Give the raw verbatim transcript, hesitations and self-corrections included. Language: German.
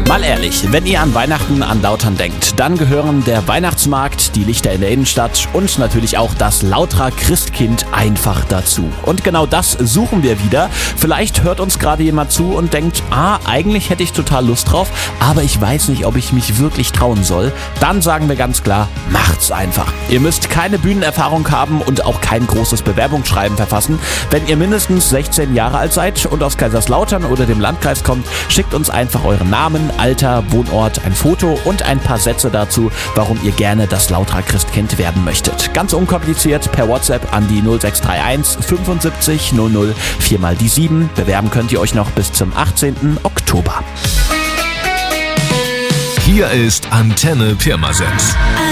Mal ehrlich, wenn ihr an Weihnachten an Lautern denkt, dann gehören der Weihnachtsmarkt, die Lichter in der Innenstadt und natürlich auch das Lauterer Christkind einfach dazu. Und genau das suchen wir wieder. Vielleicht hört uns gerade jemand zu und denkt, ah, eigentlich hätte ich total Lust drauf, aber ich weiß nicht, ob ich mich wirklich trauen soll. Dann sagen wir ganz klar, macht's einfach. Ihr müsst keine Bühnenerfahrung haben und auch kein großes Bewerbungsschreiben verfassen. Wenn ihr mindestens sechzehn Jahre alt seid und aus Kaiserslautern oder dem Landkreis kommt, schickt uns einfach euren Namen, Alter, Wohnort, ein Foto und ein paar Sätze dazu, warum ihr gerne das Lauterer Christkind werden möchtet. Ganz unkompliziert per WhatsApp an die null sechs drei eins fünfundsiebzig null null vier mal die sieben. Bewerben könnt ihr euch noch bis zum achtzehnten Oktober. Hier ist Antenne Pirmasens.